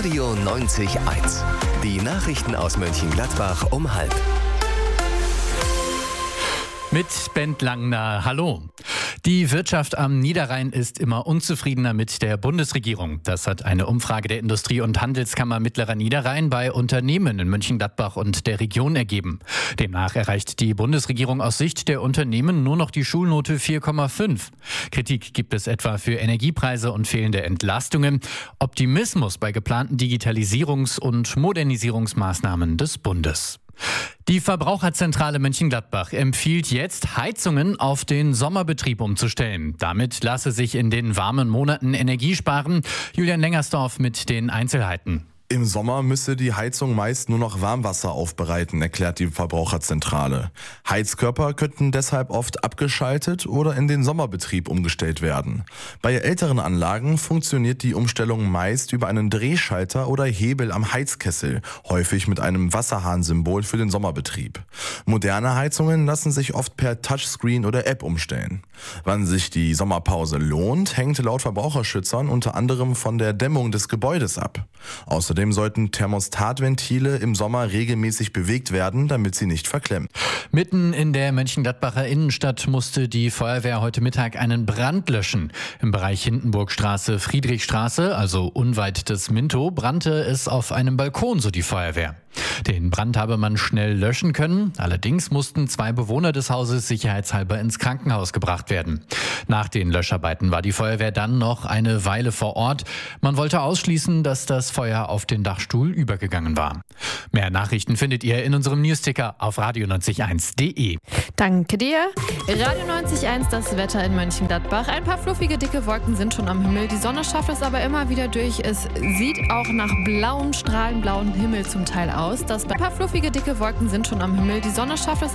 Radio 90.1. Die Nachrichten aus Mönchengladbach um 12:30. Mit Bent Langner, hallo. Die Wirtschaft am Niederrhein ist immer unzufriedener mit der Bundesregierung. Das hat eine Umfrage der Industrie- und Handelskammer Mittlerer Niederrhein bei Unternehmen in Mönchengladbach und der Region ergeben. Demnach erreicht die Bundesregierung aus Sicht der Unternehmen nur noch die Schulnote 4,5. Kritik gibt es etwa für Energiepreise und fehlende Entlastungen. Optimismus bei geplanten Digitalisierungs- und Modernisierungsmaßnahmen des Bundes. Die Verbraucherzentrale Mönchengladbach empfiehlt jetzt, Heizungen auf den Sommerbetrieb umzustellen. Damit lasse sich in den warmen Monaten Energie sparen. Julian Lengersdorf mit den Einzelheiten. Im Sommer müsse die Heizung meist nur noch Warmwasser aufbereiten, erklärt die Verbraucherzentrale. Heizkörper könnten deshalb oft abgeschaltet oder in den Sommerbetrieb umgestellt werden. Bei älteren Anlagen funktioniert die Umstellung meist über einen Drehschalter oder Hebel am Heizkessel, häufig mit einem Wasserhahnsymbol für den Sommerbetrieb. Moderne Heizungen lassen sich oft per Touchscreen oder App umstellen. Wann sich die Sommerpause lohnt, hängt laut Verbraucherschützern unter anderem von der Dämmung des Gebäudes ab. Außerdem sollten Thermostatventile im Sommer regelmäßig bewegt werden, damit sie nicht verklemmen. Mitten in der Mönchengladbacher Innenstadt musste die Feuerwehr heute Mittag einen Brand löschen. Im Bereich Hindenburgstraße, Friedrichstraße, also unweit des Minto, brannte es auf einem Balkon, so die Feuerwehr. Den Brand habe man schnell löschen können. Allerdings mussten 2 Bewohner des Hauses sicherheitshalber ins Krankenhaus gebracht werden. Nach den Löscharbeiten war die Feuerwehr dann noch eine Weile vor Ort. Man wollte ausschließen, dass das Feuer auf den Dachstuhl übergegangen war. Mehr Nachrichten findet ihr in unserem Newsticker auf radio901.de. Danke dir. Radio 90.1, das Wetter in Mönchengladbach. Ein paar fluffige, dicke Wolken sind schon am Himmel. Die Sonne schafft es aber immer wieder durch. Es sieht auch nach blauem, strahlenblauen Himmel zum Teil aus. Ein paar fluffige, dicke Wolken sind schon am Himmel. Die Sonne schafft es